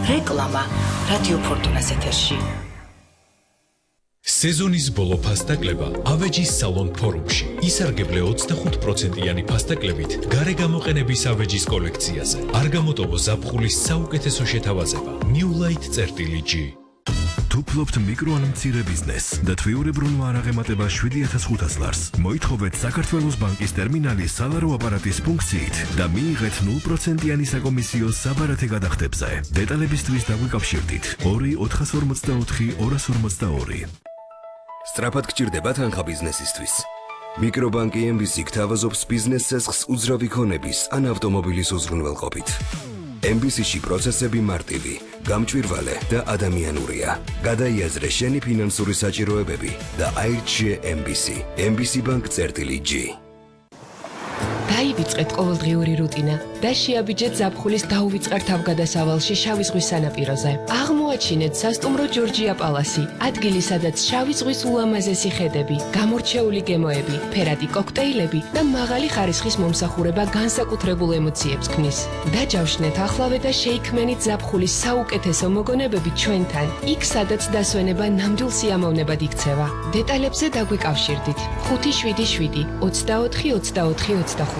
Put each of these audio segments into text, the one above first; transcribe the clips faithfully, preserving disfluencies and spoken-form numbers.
რეკლამა რადიო ფორტუნას ეთერში. სეზონის ბოლო ფასტაკლება ავეჯის სალონ ფორუმში. ისარგებლე ოცდახუთ პროცენტიანი ფასტაკლებით გარეგამოყენების ავეჯის კოლექციაზე. არ გამოტოვო ზაფხულის საუკეთესო შეთავაზება. New Light წერტილი G. თუ ფლობთ მიკრო ან მცირე ბიზნესს და თვიურებრუნვა არ აღემატება შვიდი ათას ხუთას ლარს, მოითხოვეთ საქართველოს ბანკის ტერმინალი სალარო აპარატის ფუნქციით და მიიღეთ ნულ პროცენტიანი საკომისიო საბარათე გადახდებზე. დეტალებისთვის დაგვიკავშირდით ორი ოთხას ორმოცდაოთხი ორას ორმოცდაორი. სწრაფად გჭირდება თანხა ბიზნესისთვის. მიკრობანკი ემ ბი სი გთავაზობს ბიზნეს ცესხს უძრავი ქონების ან ავტომობილის უზრუნველყოფით. ემ ბი სი-ში პროცესები მარტივი, გამჭვირვალე და ადამიანურია. გადაიაზრე შენი ფინანსური საჭიროებები და აირჩიე ემ ბი სი. ემ ბი სი ბანკ წერტილი G. დაივიწყეთ ყოველდღიური რუტინა და შეაბიჯეთ ზაფხულის დაუვიწყარ თავგადასავალში შავი ზღვის სანაპიროზე. აღმოაჩინეთ სასტუმრო ჯორჯია პალასი, ადგილი სადაც შავი ზღვის ულამაზესი ხედები, გამორჩეული გემოები, ფერადი კოქტეილები და მაღალი ხარისხის მომსახურება განსაკუთრებულ ემოციებს ქმნის. დაჯავშნეთ ახლავე და შეიქმნით ზაფხულის საუკეთესო მოგონებები ჩვენთან, იქ სადაც დასვენება ნამდვილ სიამოვნებად იქცევა. დეტალებზე დაგვიკავშირდით ხუთი შვიდი შვიდი ოცდაოთხი ოცდაოთხი ოცდახუთი.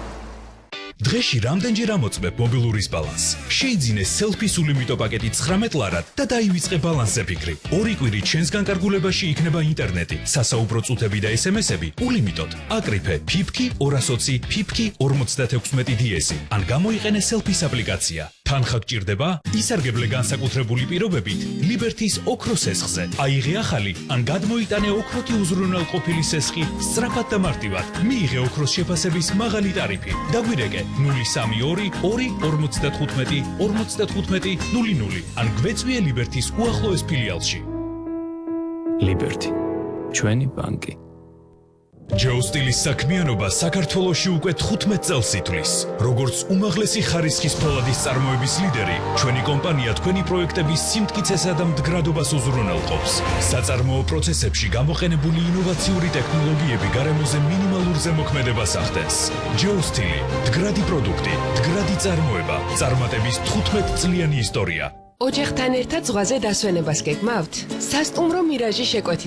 დღეში რამდენჯერ ამოწმებ მობილურის ბალანსს? შეიძინე სელფის ულიმიტო პაკეტი ცხრამეტ ლარად და დაივიწყე ბალანსზე ფიქრი. ორი კვირით ჩვენს განკარგულებაში იქნება ინტერნეტი, სასაუბრო წუთები და ეს ემ ესები ულიმიტოდ. აკრიფე ფიფკი ორას ოცი ფიფკი ორმოცდათექვსმეტი დი-ესი ან გამოიყენე სელფის აპლიკაცია. თანხა გჭირდება? ისარგებლე განსაკუთრებული პირობებით ლიბერთის ოქროს სესხზე. აიღე ახალი ან გადმოიტანე ოქროთი უზრუნველყოფილი სესხი სწრაფად და მარტივად. მიიღე ოქროს შეფასების მაღალი ტარიფი. დაგვირეკე ნული სამი ორი ორი ორმოცდათხუთმეტი ორმოცდათხუთმეტი ნული ნული ან გვეწვიე ლიბერთის უახლოეს ფილიალში. ლიბერთი, ჩვენი ბანკი. ჯეოსტილის საქმიანობა საქართველოში უკვე თხუთმეტ წელს ითვლის. როგორც უმაღლესი ხარისხის ფოლადის წარმოების ლიდერი, ჩვენი კომპანია თქვენი პროექტების სიმტკიცესა და მდგრადობას უზრუნველყოფს. საწარმოო პროცესებში გამოყენებული ინოვაციური ტექნოლოგიები გარემოზე მინიმალურ ზემოქმედებას ახდენს. ჯეოსტილი, მდგრადი პროდუქტი, მდგრადი წარმოება, წარმატების თხუთმეტ წლიანი ისტორია. ოჯახთან ერთად ზღვაზე დასვენებას გეგმავთ? სასტუმრო მირაჟი შეკვეთილი